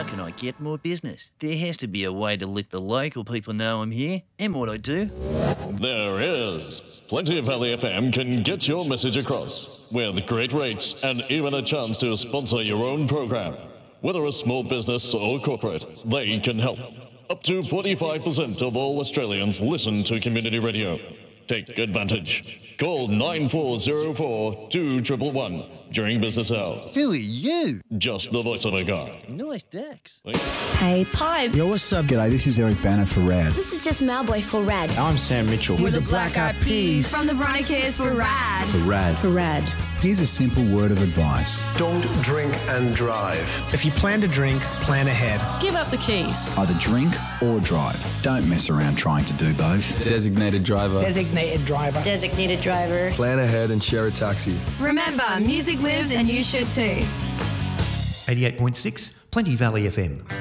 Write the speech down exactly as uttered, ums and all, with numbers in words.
can I get more business? There has to be a way to let the local people know I'm here and what I do. There is. Plenty Valley F M can get your message across with great rates and even a chance to sponsor your own program. Whether a small business or corporate, they can help. Up to forty-five percent of all Australians listen to community radio. Take advantage. Call nine four zero four two one one one during business hours. Who are you? Just the voice of a guy. Nice Dax. Hey. Hi. Yo, what's up? G'day, this is Eric Banner for Rad. This is just Malboy for Rad. I'm Sam Mitchell. We're the Black Eyed Peas. From the Veronicas for Rad. For Rad. For Rad. Here's a simple word of advice. Don't drink and drive. If you plan to drink, plan ahead. Give up the keys. Either drink or drive. Don't mess around trying to do both. Designated driver. Designated driver. Designated driver. Plan ahead and share a taxi. Remember, music lives and you should too. eighty-eight point six, Plenty Valley F M.